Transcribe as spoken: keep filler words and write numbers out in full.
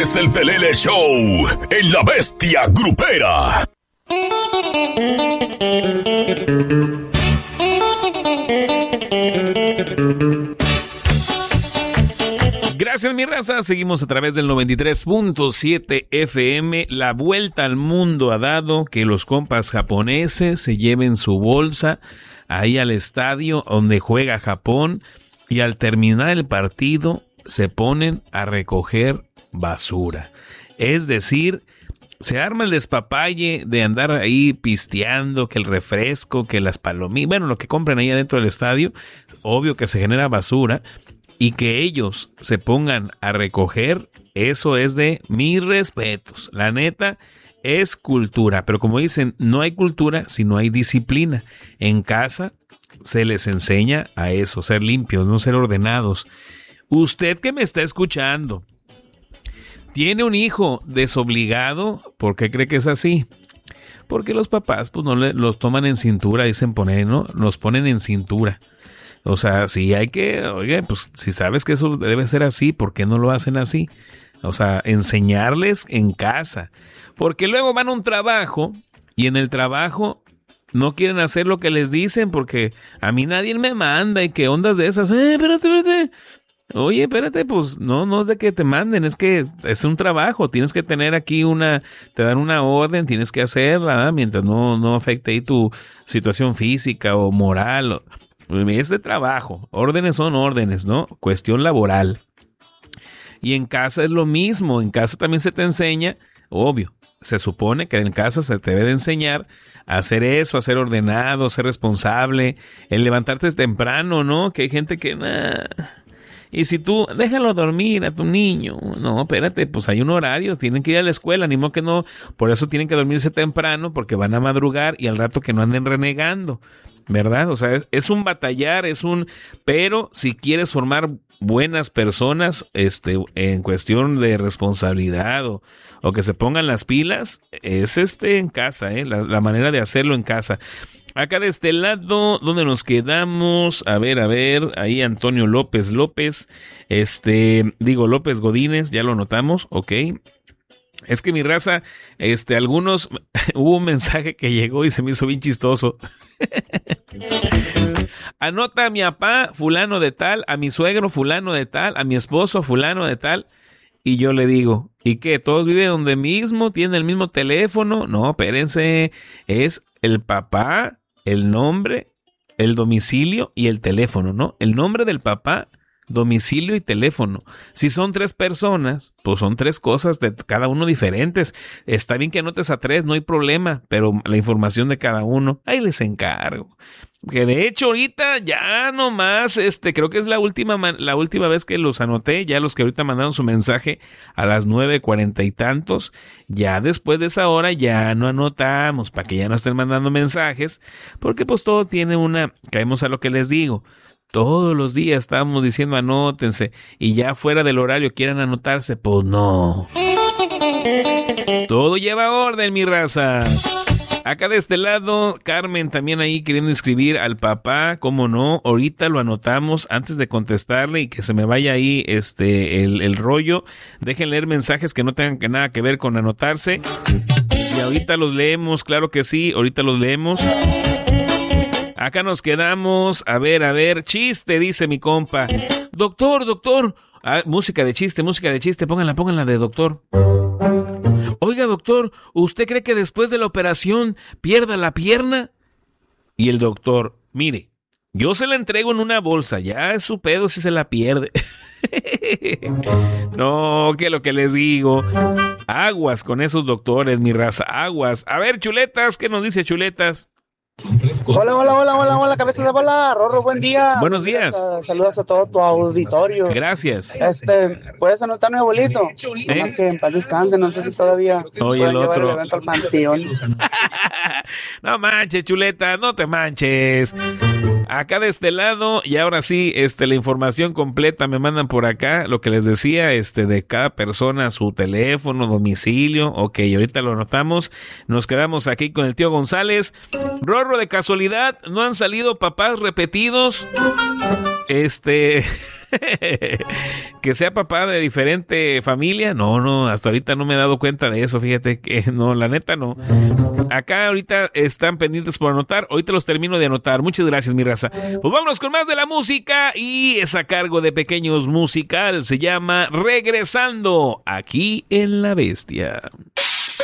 es el Telele Show en La Bestia Grupera. Gracias, mi raza. Seguimos a través del noventa y tres punto siete F M. La vuelta al mundo ha dado que los compas japoneses se lleven su bolsa ahí al estadio donde juega Japón y al terminar el partido se ponen a recoger basura. Es decir, se arma el despapalle de andar ahí pisteando, que el refresco, que las palomitas, bueno, lo que compran ahí adentro del estadio, obvio que se genera basura, y que ellos se pongan a recoger, eso es de mis respetos. La neta, es cultura, pero como dicen, no hay cultura si no hay disciplina. En casa se les enseña a eso, ser limpios, no ser ordenados. Usted que me está escuchando, ¿tiene un hijo desobligado? ¿Por qué cree que es así? Porque los papás pues no le, los toman en cintura, dicen poner, ¿no? Nos ponen en cintura. O sea, si hay que, oye, pues si sabes que eso debe ser así, ¿por qué no lo hacen así? O sea, enseñarles en casa. Porque luego van a un trabajo y en el trabajo no quieren hacer lo que les dicen porque a mí nadie me manda y que ondas de esas. Eh, espérate, espérate. Oye, espérate, pues no, no es de que te manden, es que es un trabajo, tienes que tener aquí una, te dan una orden, tienes que hacerla, ¿eh? Mientras no, no afecte ahí tu situación física o moral. O, es de trabajo, órdenes son órdenes, ¿no? Cuestión laboral. Y en casa es lo mismo, en casa también se te enseña, obvio, se supone que en casa se te debe de enseñar a hacer eso, a ser ordenado, a ser responsable, el levantarte temprano, ¿no? Que hay gente que, nah. Y si tú, déjalo dormir a tu niño, no, espérate, pues hay un horario, tienen que ir a la escuela, ni modo que no, por eso tienen que dormirse temprano, porque van a madrugar y al rato que no anden renegando, ¿verdad? O sea, es, es un batallar, es un, pero si quieres formar buenas personas, este, en cuestión de responsabilidad o, o que se pongan las pilas, es este en casa, ¿eh? La, la manera de hacerlo en casa. Acá de este lado, ¿dónde nos quedamos? A ver, a ver, ahí Antonio López López, este, digo López Godínez, ya lo notamos, ok. Es que mi raza, este, algunos, hubo un mensaje que llegó y se me hizo bien chistoso. Anota a mi papá, fulano de tal, a mi suegro, fulano de tal, a mi esposo, fulano de tal. Y yo le digo, ¿y qué? ¿Todos viven donde mismo? ¿Tienen el mismo teléfono? No, espérense, es el papá, el nombre, el domicilio y el teléfono, ¿no? El nombre del papá, domicilio y teléfono. Si son tres personas, pues son tres cosas de cada uno diferentes. Está bien que anotes a tres, no hay problema, pero la información de cada uno, ahí les encargo. Que de hecho ahorita ya nomás, este, creo que es la última, la última vez que los anoté, ya los que ahorita mandaron su mensaje a las nueve cuarenta y tantos, ya después de esa hora ya no anotamos, para que ya no estén mandando mensajes, porque pues todo tiene una, caemos a lo que les digo, todos los días estábamos diciendo anótense, y ya fuera del horario quieran anotarse, pues no. Todo lleva orden, mi raza. Acá de este lado, Carmen también ahí queriendo inscribir al papá, cómo no, ahorita lo anotamos antes de contestarle y que se me vaya ahí este el, el rollo. Dejen leer mensajes que no tengan que nada que ver con anotarse. Y ahorita los leemos, claro que sí, ahorita los leemos. Acá nos quedamos, a ver, a ver, chiste, dice mi compa. Doctor, doctor, ah, música de chiste, música de chiste, pónganla, pónganla de doctor. Oiga, doctor, ¿usted cree que después de la operación pierda la pierna? Y el doctor, mire, yo se la entrego en una bolsa, ya es su pedo si se la pierde. No, que lo que les digo. Aguas con esos doctores, mi raza, aguas. A ver, Chuletas, ¿qué nos dice Chuletas? Hola, hola, hola, hola, hola, cabeza de bola, Rorro, buen día. Buenos días. Saludos, saludos a todo tu auditorio. Gracias. Este, ¿puedes anotar mi abuelito? ¿Eh? Nomás que en paz descanse, no sé si todavía Oye, el llevar otro. el evento al panteón. No manches, Chuleta, no te manches. Acá de este lado, y ahora sí, este, la información completa me mandan por acá, lo que les decía, este, de cada persona, su teléfono, domicilio, ok, ahorita lo anotamos, nos quedamos aquí con el tío González. Rorro, de casualidad, ¿no han salido papás repetidos? Este, Que sea papá de diferente familia. No, no, hasta ahorita no me he dado cuenta de eso. Fíjate que no, la neta no. Acá ahorita están pendientes por anotar. Ahorita los termino de anotar. Muchas gracias, mi raza. Pues vámonos con más de la música y es a cargo de Pequeños Musical. Se llama Regresando aquí en La Bestia.